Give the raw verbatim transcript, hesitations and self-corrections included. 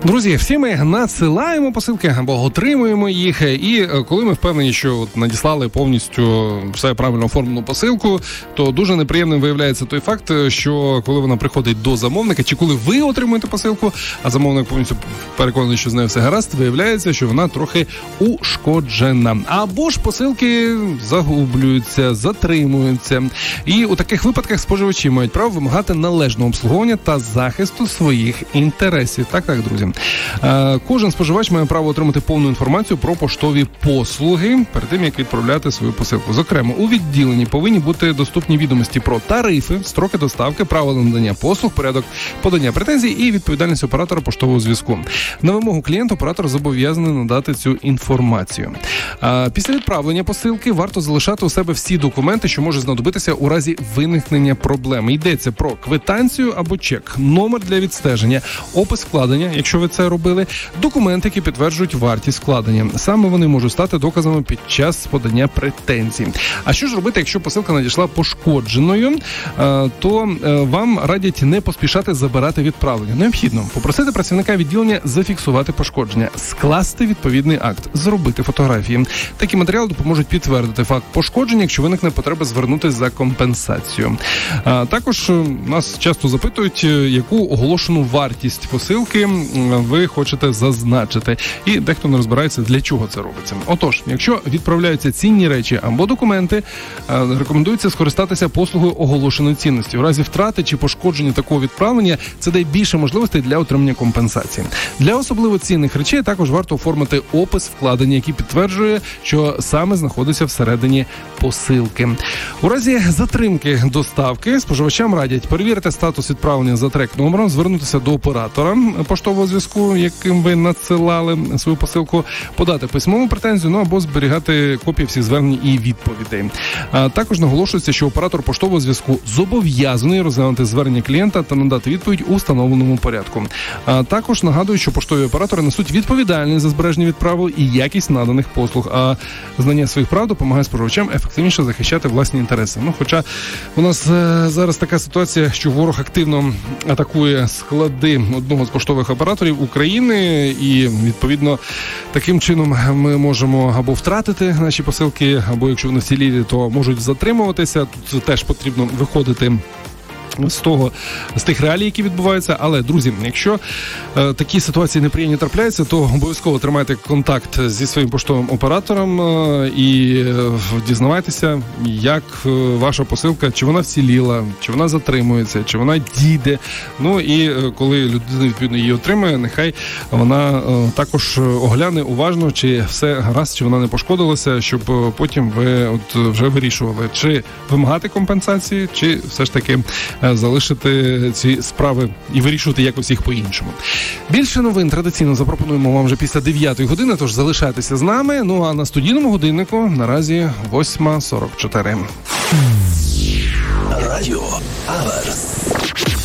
Друзі, всі ми надсилаємо посилки або отримуємо їх, і коли ми впевнені, що от надіслали повністю все правильно оформлену посилку, то дуже неприємним виявляється той факт, що коли вона приходить до замовника, чи коли ви отримуєте посилку, а замовник повністю переконаний, що з нею все гаразд, виявляється, що вона трохи ушкоджена. Або ж посилки загублюються, затримуються. І у таких випадках споживачі мають право вимагати належного обслуговування та захисту своїх інтересів. Так, так, друзі. Кожен споживач має право отримати повну інформацію про поштові послуги перед тим, як відправляти свою посилку. Зокрема, у відділенні повинні бути доступні відомості про тарифи, строки доставки, правила надання послуг, порядок подання претензій і відповідальність оператора поштового зв'язку. На вимогу клієнта оператор зобов'язаний надати цю інформацію. Після відправлення посилки варто залишати у себе всі документи, що може знадобитися у разі виникнення проблеми. Йдеться про квитанцію або чек, номер для відстеження, опис вкладення, якщо ви це робили, документи, які підтверджують вартість вкладення. Саме вони можуть стати доказами під час подання претензій. А що ж робити, якщо посилка надійшла пошкодженою, то вам радять не поспішати забирати відправлення. Необхідно попросити працівника відділення зафіксувати пошкодження, скласти відповідний акт, зробити фотографії. Такі матеріали допоможуть підтвердити факт пошкодження, якщо виникне потреба звернутися за компенсацією. Також нас часто запитують, яку оголошену вартість посилки ви хочете зазначити. І дехто не розбирається, для чого це робиться. Отож, якщо відправляються цінні речі або документи, рекомендується скористатися послугою оголошеної цінності. У разі втрати чи пошкодження такого відправлення це дає більше можливостей для отримання компенсації. Для особливо цінних речей також варто оформити опис вкладення, який підтверджує, що саме знаходиться всередині посилки. У разі затримки доставки споживачам радять перевірити статус відправлення за трек-номером, звернутися до оператора поштового зв'язку, яким ви надсилали свою посилку, подати письмову претензію, ну або зберігати копії всіх звернень і відповідей. А також наголошується, що оператор поштового зв'язку зобов'язаний розглянути звернення клієнта та надати відповідь у встановленому порядку. А також нагадую, що поштові оператори несуть відповідальність за збереження відправок і якість наданих послуг, а знання своїх прав допомагає споживачам ефективніше захищати власні інтереси. Ну, хоча у нас е, зараз така ситуація, що ворог активно атакує склади одного з поштових операторів України, і відповідно таким чином ми можемо або втратити наші посилки, або якщо вони вцілілі, то можуть затримуватися. Тут теж потрібно виходити з того, з тих реалій, які відбуваються. Але, друзі, якщо е, такі ситуації неприємні трапляються, то обов'язково тримайте контакт зі своїм поштовим оператором е, і е, дізнавайтеся, як е, ваша посилка, чи вона вціліла, чи вона затримується, чи вона дійде. Ну і е, коли людина відповідно її отримає, нехай вона е, також огляне уважно, чи все гаразд, чи вона не пошкодилася, щоб е, потім ви от вже вирішували, чи вимагати компенсації, чи все ж таки залишити ці справи і вирішувати якось їх по-іншому. Більше новин традиційно запропонуємо вам вже після дев'ятої години, тож залишайтеся з нами. Ну а на студійному годиннику наразі восьма сорок чотири. Радіо Аверс.